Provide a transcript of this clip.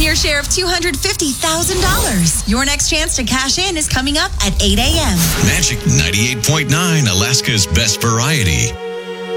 your share of $250,000. Your next chance to cash in is coming up at 8 a.m. Magic 98.9, Alaska's best variety.